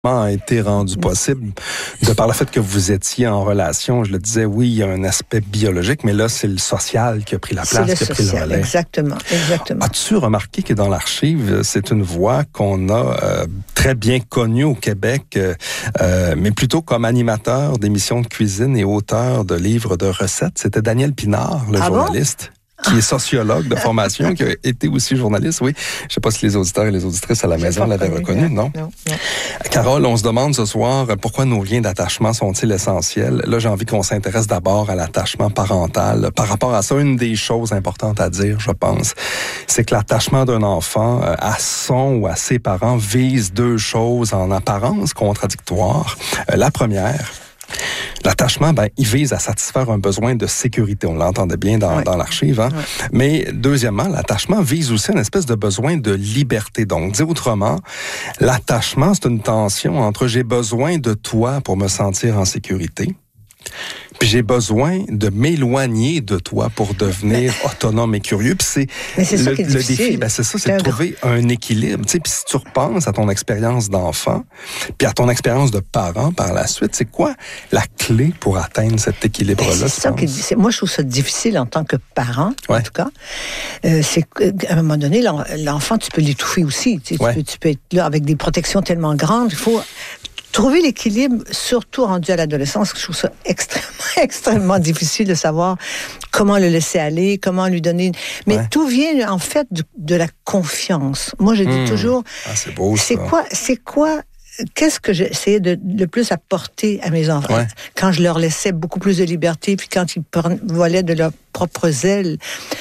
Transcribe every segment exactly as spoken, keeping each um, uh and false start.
a été rendu possible de par le fait que vous étiez en relation. Je le disais, oui, il y a un aspect biologique, mais là, c'est le social qui a pris la place, c'est le qui a social, pris le relais. Exactement, exactement. As-tu remarqué que dans l'archive, c'est une voix qu'on a euh, très bien connue au Québec, euh, mais plutôt comme animateur d'émissions de cuisine et auteur de livres de recettes? C'était Daniel Pinard, le ah journaliste. Bon? Qui est sociologue de formation, qui a été aussi journaliste, oui. Je ne sais pas si les auditeurs et les auditrices à la maison l'avaient reconnu, non? Non, non? Carole, on se demande ce soir pourquoi nos liens d'attachement sont-ils essentiels. Là, j'ai envie qu'on s'intéresse d'abord à l'attachement parental. Par rapport à ça, une des choses importantes à dire, je pense, c'est que l'attachement d'un enfant à son ou à ses parents vise deux choses en apparence contradictoires. La première, l'attachement, ben, il vise à satisfaire un besoin de sécurité. On l'entendait bien dans, oui. dans l'archive. Hein? Oui. Mais deuxièmement, l'attachement vise aussi une espèce de besoin de liberté. Donc, dit autrement, l'attachement, c'est une tension entre j'ai besoin de toi pour me sentir en sécurité, puis j'ai besoin de m'éloigner de toi pour devenir autonome et curieux. Puis c'est, Mais c'est le, ça qui est le difficile. défi, ben c'est ça, c'est de trouver un équilibre. Tu sais, puis si tu repenses à ton expérience d'enfant, puis à ton expérience de parent par la suite, c'est quoi la clé pour atteindre cet équilibre-là? C'est ça qui est, moi, je trouve ça difficile en tant que parent, ouais. en tout cas. Euh, c'est qu'à un moment donné, l'enfant, tu peux l'étouffer aussi. Tu, sais, ouais. tu, peux, tu peux être là avec des protections tellement grandes. Il faut trouver l'équilibre, surtout rendu à l'adolescence, je trouve ça extrêmement, extrêmement difficile de savoir comment le laisser aller, comment lui donner... Mais ouais. tout vient, en fait, de, de la confiance. Moi, je dis mmh. toujours... Ah, c'est beau, ça. C'est quoi... C'est quoi Qu'est-ce que j'ai essayé de le plus apporter à mes enfants ouais. quand je leur laissais beaucoup plus de liberté, puis quand ils volaient de leurs propres ailes?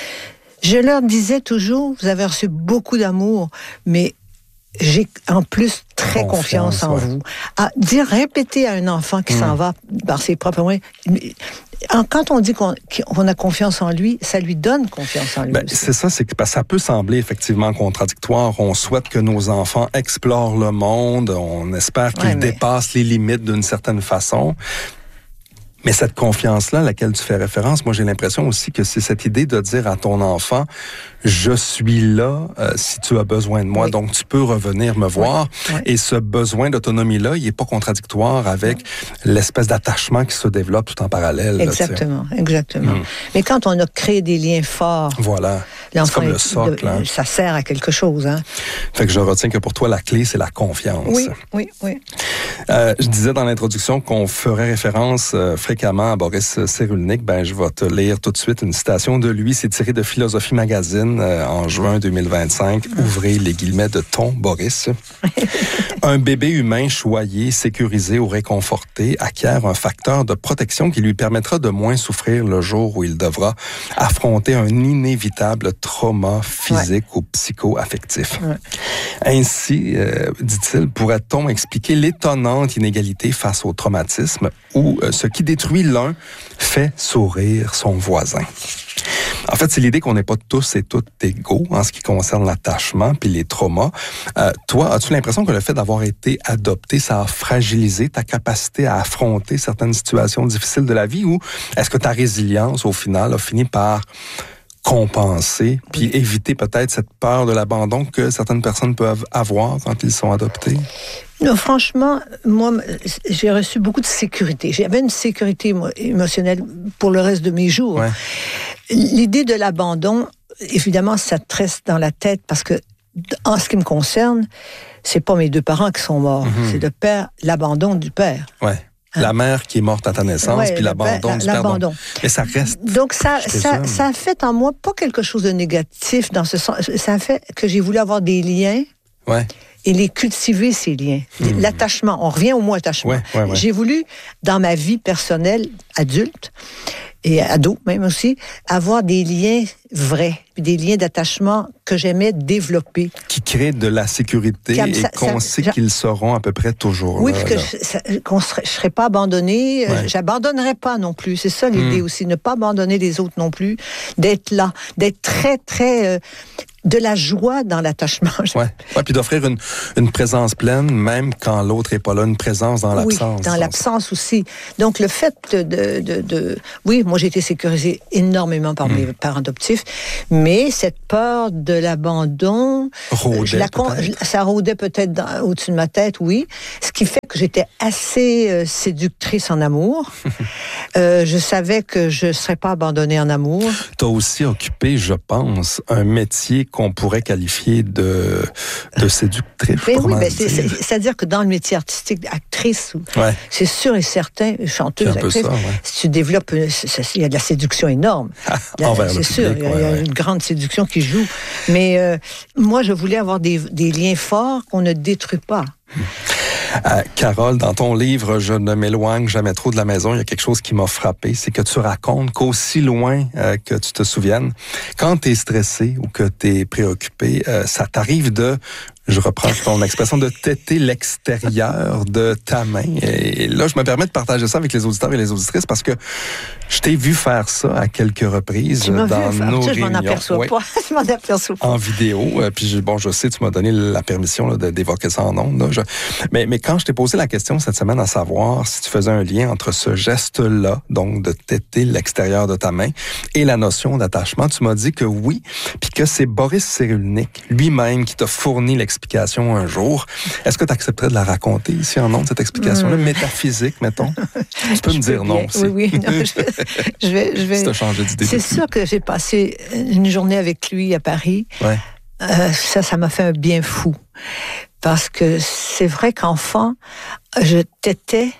Je leur disais toujours, vous avez reçu beaucoup d'amour, mais j'ai en plus très confiance, confiance en ouais. vous. À dire, répéter à un enfant qui mmh. s'en va par ses propres moyens. Quand on dit qu'on, qu'on a confiance en lui, ça lui donne confiance en lui. Ben, c'est ça, c'est que parce que ça peut sembler effectivement contradictoire. On souhaite que nos enfants explorent le monde, on espère qu'ils ouais, mais... dépassent les limites d'une certaine façon. Mais cette confiance-là à laquelle tu fais référence, moi j'ai l'impression aussi que c'est cette idée de dire à ton enfant, je suis là euh, si tu as besoin de moi, oui. donc tu peux revenir me voir. Oui. Oui. Et ce besoin d'autonomie-là, il n'est pas contradictoire avec oui. l'espèce d'attachement qui se développe tout en parallèle. Exactement, là, exactement. Hum. Mais quand on a créé des liens forts, voilà. c'est comme le socle. Hein. Ça sert à quelque chose. Hein. Fait que je retiens que pour toi, la clé, c'est la confiance. Oui, oui, oui. Euh, je disais dans l'introduction qu'on ferait référence euh, fréquemment à Boris Cyrulnik. Ben, je vais te lire tout de suite une citation de lui. C'est tiré de Philosophie Magazine euh, en juin deux mille vingt-cinq. Mmh. Ouvrez les guillemets de ton Boris. Un bébé humain choyé, sécurisé ou réconforté acquiert un facteur de protection qui lui permettra de moins souffrir le jour où il devra affronter un inévitable trauma physique ouais. ou psycho-affectif. Ouais. Ainsi, euh, dit-il, pourrait-on expliquer l'étonnante inégalité face au traumatisme où euh, ce qui détruit l'un fait sourire son voisin. En fait, c'est l'idée qu'on n'est pas tous et toutes égaux en ce qui concerne l'attachement puis les traumas. Euh, toi, as-tu l'impression que le fait d'avoir été adopté, ça a fragilisé ta capacité à affronter certaines situations difficiles de la vie, ou est-ce que ta résilience, au final, a fini par compenser puis oui. éviter peut-être cette peur de l'abandon que certaines personnes peuvent avoir quand ils sont adoptés? Non, franchement, moi, j'ai reçu beaucoup de sécurité. J'avais une sécurité émotionnelle pour le reste de mes jours. Ouais. L'idée de l'abandon, évidemment, ça te reste dans la tête parce que, en ce qui me concerne, c'est pas mes deux parents qui sont morts. Mm-hmm. C'est le père, l'abandon du père. Ouais. Hein? La mère qui est morte à ta naissance, ouais, puis l'abandon père, du père. L'abandon. Mais ça reste. Donc, ça, ça, ça a fait en moi pas quelque chose de négatif dans ce sens. Ça a fait que j'ai voulu avoir des liens. Ouais. Et les cultiver, ces liens. Mmh. L'attachement. On revient au mot attachement. Ouais, ouais, ouais. J'ai voulu, dans ma vie personnelle, adulte, et ado même aussi, avoir des liens vrais, des liens d'attachement que j'aimais développer. Qui créent de la sécurité Comme et ça, qu'on ça, sait ça, qu'ils seront à peu près toujours oui, là. Oui, que je, ça, qu'on ne serait, serais pas abandonnée. Ouais. Euh, j'abandonnerais pas non plus. C'est ça l'idée mmh. aussi, ne pas abandonner les autres non plus, d'être là, d'être très, très... Euh, de la joie dans l'attachement. Oui, ouais, puis d'offrir une, une présence pleine, même quand l'autre n'est pas là, une présence dans l'absence. Oui, dans l'absence aussi. Donc, le fait de... de, de, de oui, moi, Moi, j'ai été sécurisée énormément par mmh. mes parents adoptifs, mais cette peur de l'abandon, rôdait, je la con... ça rôdait peut-être dans... au-dessus de ma tête, oui. Ce qui fait que j'étais assez euh, séductrice en amour. euh, je savais que je ne serais pas abandonnée en amour. Tu as aussi occupé, je pense, un métier qu'on pourrait qualifier de, de séductrice. Mais oui, ben c'est, c'est, c'est-à-dire que dans le métier artistique, actrice, ouais. c'est sûr et certain, chanteuse, actrice, ça, ouais. si tu développes, il y a de la séduction énorme. Là, envers c'est le sûr, public, il y a, ouais, une ouais. grande séduction qui joue. Mais euh, moi, je voulais avoir des, des liens forts qu'on ne détruit pas. Euh, Carole, dans ton livre « Je ne m'éloigne jamais trop de la maison », il y a quelque chose qui m'a frappé, c'est que tu racontes qu'aussi loin euh, que tu te souviennes, quand tu es stressé ou que tu es préoccupé, euh, ça t'arrive de, je reprends ton expression, de têter l'extérieur de ta main. Et là, je me permets de partager ça avec les auditeurs et les auditrices parce que je t'ai vu faire ça à quelques reprises tu m'as dans vu nos ça, réunions. Je m'en aperçois ouais. pas. je m'en aperçois pas. En vidéo. Euh, puis bon, je sais, tu m'as donné la permission là, de, d'évoquer ça en ondes. Là, je... mais, mais quand je t'ai posé la question cette semaine à savoir si tu faisais un lien entre ce geste-là, donc de têter l'extérieur de ta main, et la notion d'attachement, tu m'as dit que oui, puis que c'est Boris Cyrulnik lui-même qui t'a fourni l'explication un jour. Est-ce que tu accepterais de la raconter ici en ondes, cette explication-là, mmh. métaphysique, mettons? Tu peux je me dire non aussi. Oui, oui, non, je vais... Je vais, je vais... Si t'as changé d'idée. C'est sûr que j'ai passé une journée avec lui à Paris. Ouais. Euh, ça, ça m'a fait un bien fou. Parce que c'est vrai qu'enfant, je têtais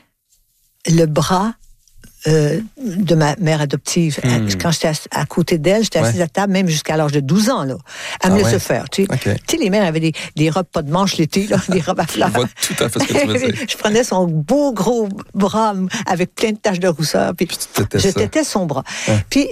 le bras euh, de ma mère adoptive. Hmm. Quand j'étais à, à côté d'elle, j'étais assise ouais. à table, même jusqu'à l'âge de douze ans, là, à me ah laisser ouais. faire. Tu sais. Okay. tu sais, les mères avaient des, des robes pas de manches l'été, là, des robes à fleurs. Je vois tout à fait ce que tu veux dire. Je prenais son beau gros bras avec plein de taches de rousseur, puis, puis je têtais son bras. Ouais. Puis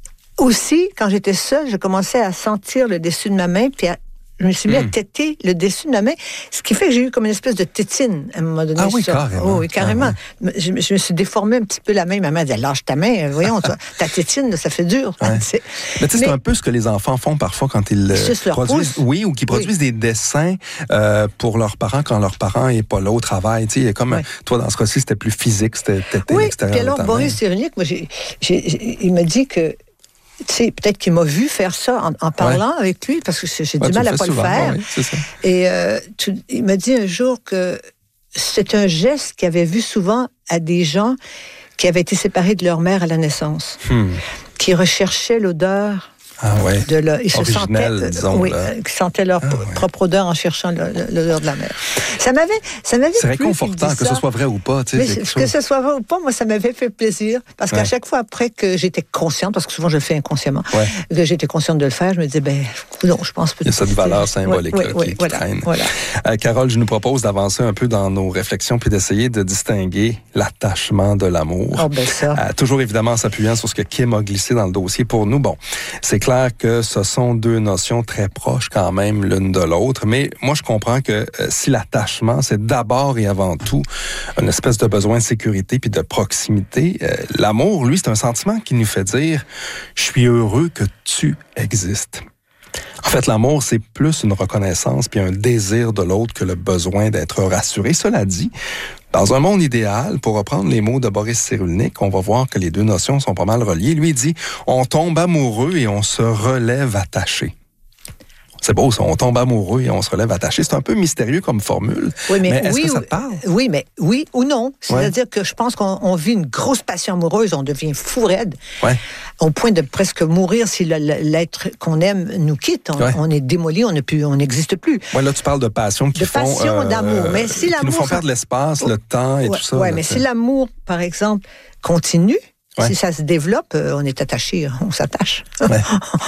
aussi, quand j'étais seule, je commençais à sentir le dessus de ma main, puis à je me suis mis mmh. à têter le dessus de ma main, ce qui fait que j'ai eu comme une espèce de tétine à un moment donné. Ah oui, ça. carrément. Oh, oui, carrément. Ah, ouais. je, je me suis déformé un petit peu la main. Ma mère disait, lâche ta main, voyons, toi, ta tétine, ça fait dur. Ouais. C'est... Mais, Mais c'est un peu ce que les enfants font parfois quand ils ils produisent, oui, ou qui produisent oui. des dessins euh, pour leurs parents quand leurs parents n'est pas là au travail. Tu sais, comme ouais. toi, dans ce cas-ci, c'était plus physique, c'était têter oui. l'extérieur. Puis alors, Boris Cyrulnik, moi, j'ai, j'ai, il m'a dit que tu sais, peut-être qu'il m'a vu faire ça en, en parlant ouais. avec lui, parce que j'ai ouais, du mal à pas souvent, le faire. Ouais, c'est ça. Et euh, tu, il m'a dit un jour que c'est un geste qu'il avait vu souvent à des gens qui avaient été séparés de leur mère à la naissance, hmm. qui recherchaient l'odeur. Ah ouais. De leur, ils Originel, se sentaient, disons. Oui, là. ils sentaient leur ah, ouais. propre odeur en cherchant l'odeur de la mère. Ça m'avait, ça m'avait C'est réconfortant que ce soit vrai ou pas. Tu sais, mais que chose... ce soit vrai ou pas, moi, ça m'avait fait plaisir. Parce ouais. qu'à chaque fois après que j'étais consciente, parce que souvent je le fais inconsciemment, ouais. que j'étais consciente de le faire, je me disais, ben, non, je pense peut-être. Il y a cette valeur symbolique ouais, là, ouais, qui, voilà, qui traîne. Voilà. Euh, Carole, je nous propose d'avancer un peu dans nos réflexions puis d'essayer de distinguer l'attachement de l'amour. Oh, ben ça. Euh, toujours évidemment en s'appuyant sur ce que Kim a glissé dans le dossier pour nous. Bon, c'est clair que ce sont deux notions très proches quand même l'une de l'autre, mais moi je comprends que euh, si l'attachement, c'est d'abord et avant tout une espèce de besoin de sécurité puis de proximité, euh, l'amour, lui, c'est un sentiment qui nous fait dire « je suis heureux que tu existes ». En fait, l'amour, c'est plus une reconnaissance puis un désir de l'autre que le besoin d'être rassuré. Cela dit, dans un monde idéal, pour reprendre les mots de Boris Cyrulnik, on va voir que les deux notions sont pas mal reliées. Lui dit, on tombe amoureux et on se relève attaché. C'est beau, ça. On tombe amoureux et on se relève attaché. C'est un peu mystérieux comme formule. Oui, mais, mais est-ce oui, que ça te parle? Oui, mais oui ou non. C'est-à-dire ouais. que je pense qu'on on vit une grosse passion amoureuse, on devient fou raide, ouais. au point de presque mourir si le, l'être qu'on aime nous quitte. On, ouais. on est démoli, on n'existe plus. Oui, là, tu parles de passion qui de font... De passion, euh, d'amour. Mais si qui l'amour... nous font perdre l'espace, le temps et ouais, tout ça. Oui, là, mais t'sais. si l'amour, par exemple, continue, ouais. si ça se développe, on est attaché, on s'attache. Ouais.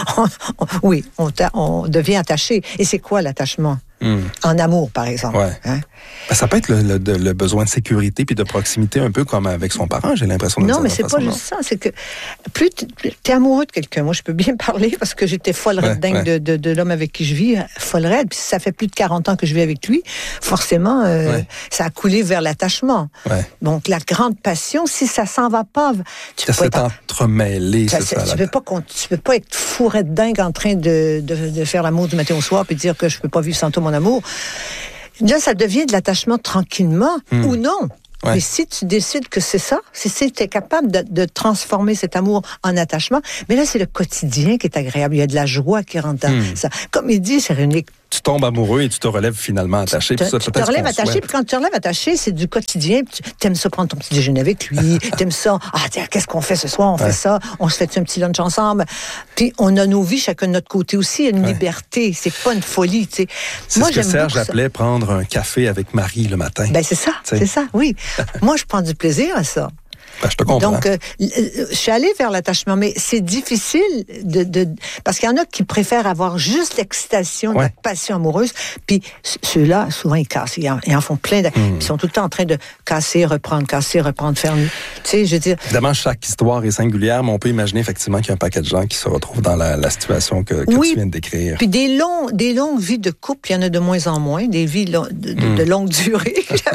oui, on, on devient attaché. Et c'est quoi l'attachement? Mmh. En amour, par exemple. Ouais. Hein? Ben, ça peut être le, le, le besoin de sécurité puis de proximité, un peu comme avec son parent, j'ai l'impression. De non, mais c'est pas non. juste ça. C'est que plus tu es amoureux de quelqu'un, moi je peux bien parler parce que j'étais folle raide dingue ouais. de, de, de l'homme avec qui je vis, folle raide, puis ça fait plus de quarante ans que je vis avec lui, forcément, euh, ouais. ça a coulé vers l'attachement. Ouais. Donc la grande passion, si ça s'en va pas, tu ça peux s'est être... entremêlé, ça, c'est ça. Tu peux pas, tu peux pas être fou raide dingue en train de, de, de faire l'amour du matin au soir puis dire que je peux pas vivre sans toi mon amour. Là, ça devient de l'attachement tranquillement, mmh. ou non. Ouais. Mais si tu décides que c'est ça, si, si tu es capable de, de transformer cet amour en attachement, mais là, c'est le quotidien qui est agréable. Il y a de la joie qui rentre dans hmm. ça. Comme il dit, c'est unique. Tu tombes amoureux et tu te relèves finalement attaché. Tu te, ça, tu te relèves attaché, puis quand tu te relèves attaché, c'est du quotidien. Tu aimes ça prendre ton petit déjeuner avec lui. Tu aimes ça. Ah, tiens, qu'est-ce qu'on fait ce soir? On ouais. fait ça. On se fait un petit lunch ensemble. Puis on a nos vies chacun de notre côté aussi. Il y a une ouais. liberté. C'est pas une folie. Tu sais. C'est Moi, ce que Serge appelait prendre un café avec Marie le matin. Ben c'est ça. T'sais. C'est ça, oui. Moi, je prends du plaisir à ça. Ben, je te comprends. Donc, euh, je suis allée vers l'attachement, mais c'est difficile de, de parce qu'il y en a qui préfèrent avoir juste l'excitation de ouais. la passion amoureuse, puis ceux-là, souvent, ils cassent. Ils en, ils en font plein. De, mmh. Ils sont tout le temps en train de casser, reprendre, casser, reprendre, faire mieux. Tu sais, je veux dire... Évidemment, chaque histoire est singulière, mais on peut imaginer effectivement qu'il y a un paquet de gens qui se retrouvent dans la, la situation que, que oui, tu viens de décrire. Puis des, longs, des longues vies de couple, il y en a de moins en moins, des vies long, de, de, mmh. de longue durée,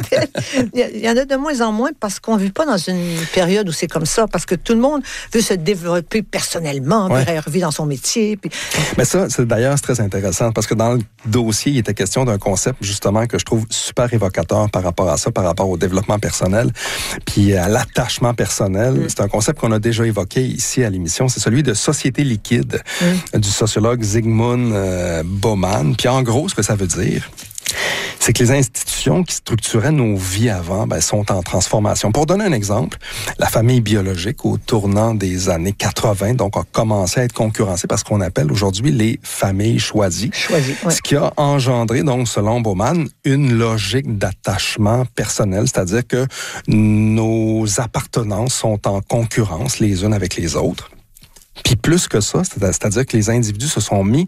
il y en a de moins en moins parce qu'on ne vit pas dans une période où c'est comme ça, parce que tout le monde veut se développer personnellement, ouais. puis revivre dans son métier. Puis... Mais ça, c'est, d'ailleurs, c'est très intéressant, parce que dans le dossier, il était question d'un concept, justement, que je trouve super évocateur par rapport à ça, par rapport au développement personnel, puis à l'attachement personnel. Mm. C'est un concept qu'on a déjà évoqué ici à l'émission, c'est celui de société liquide, mm. du sociologue Zygmunt euh, Bauman. Puis en gros, ce que ça veut dire, c'est que les institutions qui structuraient nos vies avant ben, sont en transformation. Pour donner un exemple, la famille biologique, au tournant des années quatre-vingts, donc a commencé à être concurrencée par ce qu'on appelle aujourd'hui les familles choisies. Choisies, ouais. Ce qui a engendré, donc, selon Bauman, une logique d'attachement personnel, c'est-à-dire que nos appartenances sont en concurrence les unes avec les autres. Puis plus que ça, c'est-à-dire que les individus se sont mis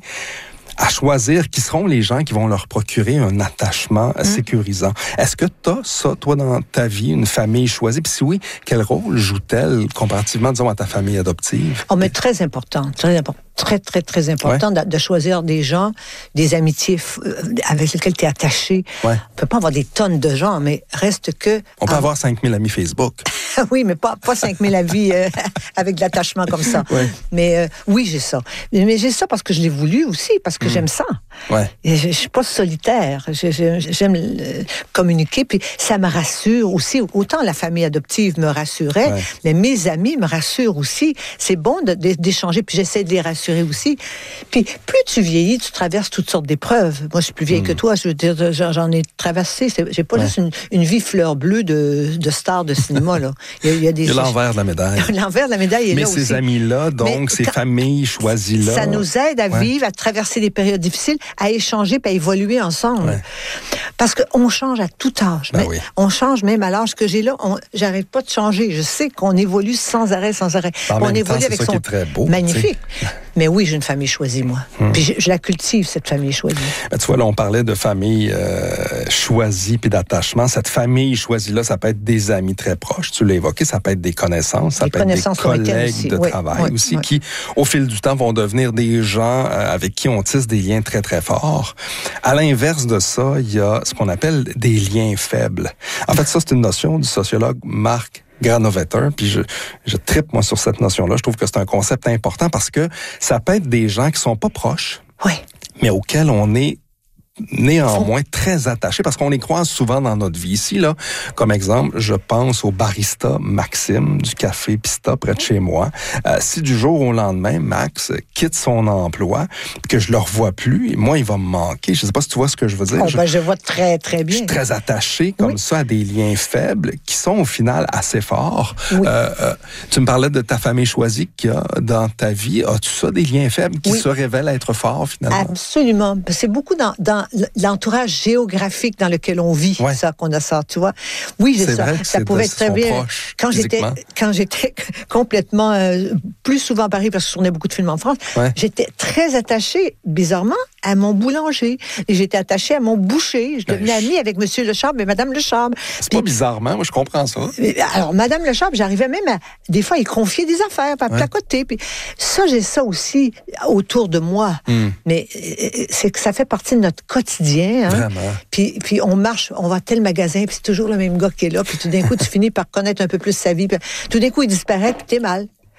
à choisir qui seront les gens qui vont leur procurer un attachement mmh. sécurisant. Est-ce que tu as ça, toi, dans ta vie, une famille choisie? Puis si oui, quel rôle joue-t-elle comparativement, disons, à ta famille adoptive? Oh, mais très important, très important. Très, très, très important ouais. de, de choisir des gens, des amitiés f- avec lesquels tu es attaché. Ouais. On peut pas avoir des tonnes de gens, mais reste que... On peut en... avoir cinq mille amis Facebook. Oui, mais pas, pas cinq mille amis euh, avec de l'attachement comme ça. Ouais. Mais euh, oui, j'ai ça. Mais j'ai ça parce que je l'ai voulu aussi, parce que mmh. j'aime ça. Ouais. Et je, je suis pas solitaire. Je, je, j'aime le, communiquer, puis ça me rassure aussi. Autant la famille adoptive me rassurait, ouais. mais mes amis me rassurent aussi. C'est bon de, de, d'échanger, puis j'essaie de les rassurer aussi. Puis, plus tu vieillis, tu traverses toutes sortes d'épreuves. Moi, je suis plus vieille mmh. que toi. Je veux dire, j'en ai traversé. C'est, j'ai pas ouais. juste une, une vie fleur bleue de, de star de cinéma, là. Il y a, il y a des... Il y a l'envers de la médaille. L'envers de la médaille est Mais là aussi. Mais ces amis-là, donc, Mais ces quand... familles choisies-là... Ça nous aide à ouais. vivre, à traverser des périodes difficiles, à échanger puis à évoluer ensemble. Ouais. Parce qu'on change à tout âge. Ben oui. On change même à l'âge que j'ai là. On, j'arrête pas de changer. Je sais qu'on évolue sans arrêt, sans arrêt. En on même évolue temps, avec c'est ça son... qui est très beau. Magnifique. Mais oui, j'ai une famille choisie, moi. Hum. Puis je, je la cultive, cette famille choisie. Ben, tu vois, là, on parlait de famille euh, choisie puis d'attachement. Cette famille choisie-là, ça peut être des amis très proches. Tu l'as évoqué, ça peut être des connaissances, ça des peut être des collègues de oui, travail oui, aussi, oui. qui, au fil du temps, vont devenir des gens euh, avec qui on tisse des liens très, très forts. À l'inverse de ça, il y a ce qu'on appelle des liens faibles. En fait, ça, c'est une notion du sociologue Marc Granovetter, puis je, je trippe, moi, sur cette notion-là. Je trouve que c'est un concept important parce que ça peut être des gens qui sont pas proches, oui. mais auxquels on est néanmoins très attachés parce qu'on les croise souvent dans notre vie. Ici, là, comme exemple, je pense au barista Maxime du café Pista près de chez moi. Euh, si du jour au lendemain, Max quitte son emploi, que je le revois plus, moi, il va me manquer. Je sais pas si tu vois ce que je veux dire. Oh, je, ben, je vois très, très bien. Je suis très attaché comme oui. ça à des liens faibles qui sont au final assez forts. Oui. Euh, euh, tu me parlais de ta famille choisie qu'il y a dans ta vie. As-tu ça, des liens faibles qui oui. se révèlent être forts finalement? Absolument. C'est beaucoup dans, dans l'entourage géographique dans lequel on vit, ouais. ça qu'on a ça, tu vois. Oui, j'ai c'est ça. Vrai ça que pouvait de, être très bien. Proches, quand j'étais, quand j'étais complètement euh, plus souvent à Paris parce que je tournais beaucoup de films en France, ouais. j'étais très attachée, bizarrement, à mon boulanger. Et j'étais attachée à mon boucher. Je devenais ben, amie avec Monsieur Lecharme et Madame Lecharme. C'est Puis, pas bizarrement, moi je comprends ça. Alors Madame Lecharme, j'arrivais même à des fois y confier des affaires, à ouais. à côté. Puis ça, j'ai ça aussi autour de moi. Mm. Mais c'est que ça fait partie de notre quotidien. Hein? Vraiment. Puis, puis on marche, on va à tel magasin, puis c'est toujours le même gars qui est là. Puis tout d'un coup, tu finis par connaître un peu plus sa vie. Puis tout d'un coup, il disparaît, puis t'es mal.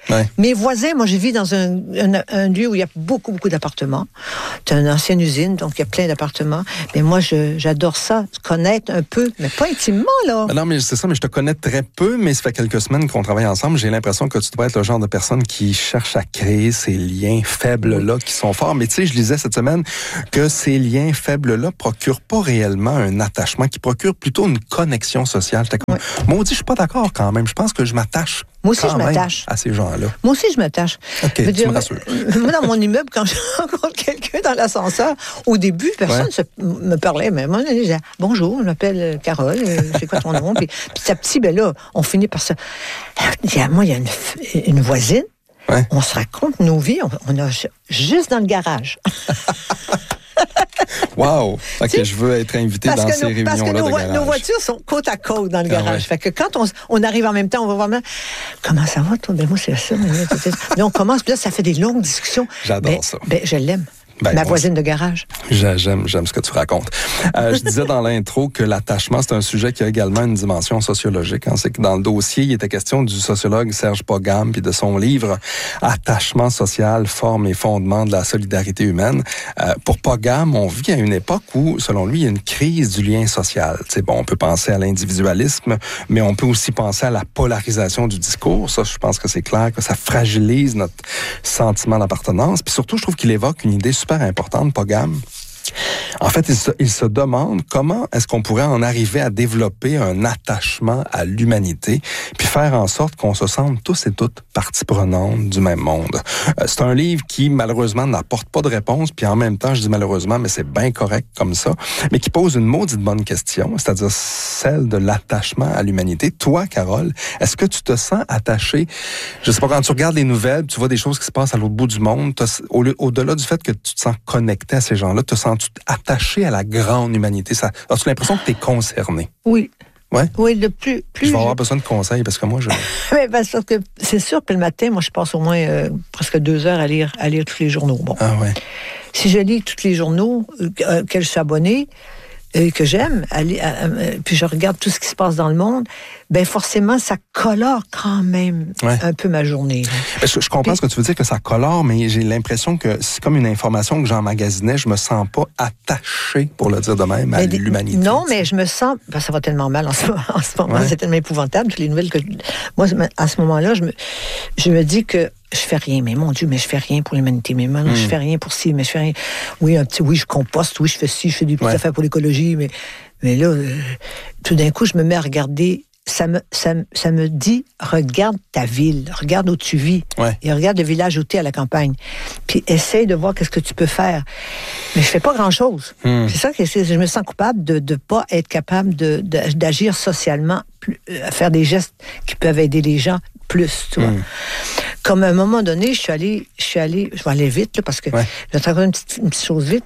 Ouais. Mes voisins, moi, je vis dans un, un, un lieu où il y a beaucoup, beaucoup d'appartements. C'est une ancienne usine, donc il y a plein d'appartements. Mais moi, je, j'adore ça, connaître un peu, mais pas intimement, là. Ben non, mais c'est ça, mais je te connais très peu, mais ça fait quelques semaines qu'on travaille ensemble. J'ai l'impression que tu dois être le genre de personne qui cherche à créer ces liens faibles-là qui sont forts. Mais tu sais, je lisais cette semaine que ces liens faibles-là procurent pas réellement un attachement, qui procurent plutôt une connexion sociale. J'étais comme, ouais. Maudit, je suis pas d'accord quand même. Je pense que je m'attache. Moi aussi, je m'attache. À ces gens-là. Moi aussi, je m'attache. OK, je tu dire, me rassures. Moi, dans mon immeuble, quand je rencontre quelqu'un dans l'ascenseur, au début, personne ne ouais. me parlait. Mais moi, je disais, bonjour, je m'appelle Carole, c'est quoi ton nom? Puis petit à petit, ben là, on finit par ça. Moi, il y a une, une voisine. Ouais. On se raconte nos vies. On, on a juste dans le garage. Wow! OK, t'sais, je veux être invité dans ces réunions-là parce que nos, de garage. Nos voitures sont côte à côte dans le garage. Ah ouais. Fait que quand on, on arrive en même temps, on va vraiment... Comment ça va, toi? Ben moi, c'est ça. Mais on commence, puis là, ça fait des longues discussions. J'adore ben, ça. Ben, je l'aime. Ben, Ma bon, voisine de garage. J'aime, j'aime ce que tu racontes. Euh, je disais dans l'intro que l'attachement, c'est un sujet qui a également une dimension sociologique. Hein. C'est que dans le dossier, il était question du sociologue Serge Pogam puis de son livre « Attachement social, forme et fondement de la solidarité humaine ». Euh, pour Pogam, on vit à une époque où, selon lui, il y a une crise du lien social. T'sais, bon, on peut penser à l'individualisme, mais on peut aussi penser à la polarisation du discours. Ça, je pense que c'est clair que ça fragilise notre sentiment d'appartenance. Puis surtout, je trouve qu'il évoque une idée super importante, Pogam. En fait, il se, il se demande comment est-ce qu'on pourrait en arriver à développer un attachement à l'humanité, puis faire en sorte qu'on se sente tous et toutes partie prenante du même monde. Euh, c'est un livre qui, malheureusement, n'apporte pas de réponse, puis en même temps, je dis malheureusement, mais c'est bien correct comme ça, mais qui pose une maudite bonne question, c'est-à-dire celle de l'attachement à l'humanité. Toi, Carole, est-ce que tu te sens attachée? Je sais pas, quand tu regardes les nouvelles, tu vois des choses qui se passent à l'autre bout du monde, au, au-delà du fait que tu te sens connecté à ces gens-là, te sens-tu attaché à la grande humanité? Ça, as-tu l'impression que tu es concerné? Oui. Ouais? Oui, le plus... plus je vais avoir besoin de conseils parce que moi, je... Mais parce que c'est sûr que le matin, moi, je passe au moins euh, presque deux heures à lire, à lire tous les journaux. Bon. Ah ouais. Si je lis tous les journaux euh, auxquels je suis abonnée, et que j'aime, aller, à, à, puis je regarde tout ce qui se passe dans le monde, ben forcément, ça colore quand même ouais. un peu ma journée. Je, je comprends puis, ce que tu veux dire, que ça colore, mais j'ai l'impression que c'est comme une information que j'emmagasinais. Je me sens pas attaché, pour le dire de même, à des, l'humanité. Non, t'sais. Mais je me sens... Ben, ça va tellement mal en ce moment. En ce moment ouais. C'est tellement épouvantable, toutes les nouvelles que... Je, moi, à ce moment-là, je me, je me dis que je fais rien, mais mon Dieu, mais je fais rien pour l'humanité, mais maintenant, mm. je fais rien pour ci, mais je fais rien. Oui, un petit, oui, je composte, oui, je fais ci, je fais des petites ouais. affaires pour l'écologie, mais, mais là, euh, tout d'un coup, je me mets à regarder, ça me, ça, ça me dit, regarde ta ville, regarde où tu vis, ouais. et regarde le village où tu es à la campagne, puis essaye de voir qu'est-ce que tu peux faire. Mais je fais pas grand-chose. Mm. C'est ça que c'est, je me sens coupable de ne pas être capable de, de, d'agir socialement, plus, euh, faire des gestes qui peuvent aider les gens plus, tu vois. Mm. Comme à un moment donné, je suis allée, je suis allée, je vais aller vite, là, parce que ouais. je vais te raconter une petite, une petite chose vite.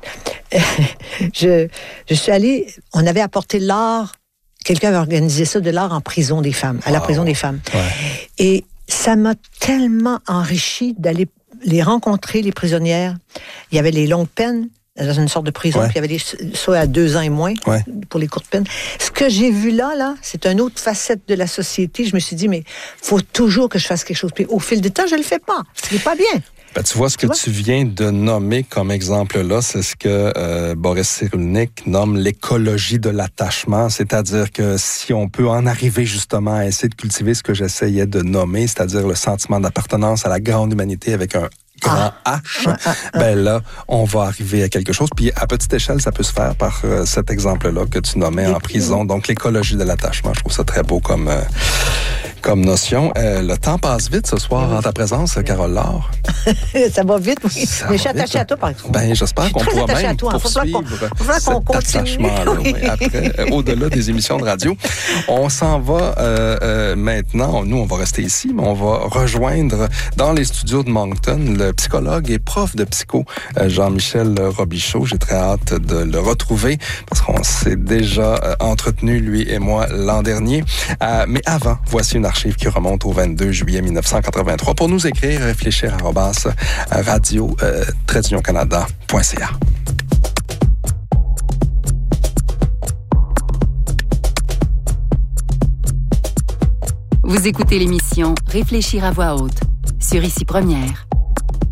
je, je suis allée, on avait apporté l'art, quelqu'un avait organisé ça, de l'art en prison des femmes, à wow. la prison des femmes. Ouais. Et ça m'a tellement enrichi d'aller les rencontrer, les prisonnières. Il y avait les longues peines, dans une sorte de prison, ouais. puis il y avait des, soit à deux ans et moins, ouais. pour les courtes peines. Ce que j'ai vu là, là, c'est une autre facette de la société. Je me suis dit, mais il faut toujours que je fasse quelque chose. Puis au fil du temps, je le fais pas. Ce n'est pas bien. Ben, tu vois, ce que tu, tu viens de nommer comme exemple-là, c'est ce que euh, Boris Cyrulnik nomme l'écologie de l'attachement, c'est-à-dire que si on peut en arriver justement à essayer de cultiver ce que j'essayais de nommer, c'est-à-dire le sentiment d'appartenance à la grande humanité avec un grand ah. H, ah, ah, ah. ben là, on va arriver à quelque chose. Puis à petite échelle, ça peut se faire par euh, cet exemple-là que tu nommais en prison. Donc l'écologie de l'attachement, je trouve ça très beau comme... Euh, comme notion. Euh, le temps passe vite ce soir oui. en ta présence, Carole Laure. Ça va vite, oui. Ça mais je suis attachée à toi, par exemple. Ben, j'espère qu'on pourra même poursuivre cet attachement-là oui. Oui, après, euh, au-delà des émissions de radio. On s'en va euh, euh, maintenant. Nous, on va rester ici, mais on va rejoindre dans les studios de Moncton le psychologue et prof de psycho, euh, Jean-Michel Robichaud. J'ai très hâte de le retrouver parce qu'on s'est déjà euh, entretenu, lui et moi, l'an dernier. Euh, mais avant, voici une archive qui remonte au vingt-deux juillet mille neuf cent quatre-vingt-trois. Pour nous écrire, réfléchir arobase radio euh, trait d'union canada point c a. Vous écoutez l'émission Réfléchir à voix haute sur Ici Première.